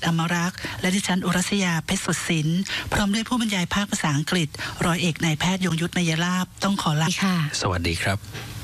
อมรักษ์และดิฉันอุรัสยาเพชรสุดศิลป์พร้อมด้วยผู้บรรยายภาคภาษาอังกฤษร้อยเอกนายแพทย์ยงยุทธ มยลาภต้องขอลาค่ะสวัสดีครับ